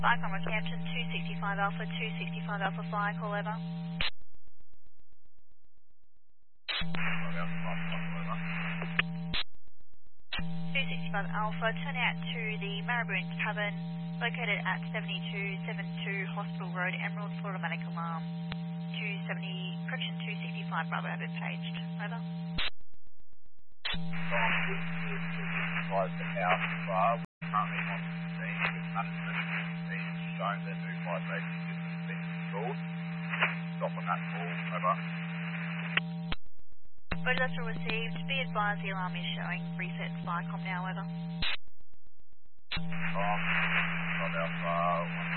Viacom Rockhampton 265 Alpha, 265 Alpha Fly, call over. 265 Alpha, turn out to the Maribyrnong Cavern, located at 7272 Hospital Road, Emerald, for automatic alarm. 265 Bravo have been paged. Over. 265 to Alpha, currently on the scene with management being shown that new fire safety system has been installed. Stop on that call, over. Roger, that's all received. Be advised the alarm is showing resets Viacom now, over. Alpha,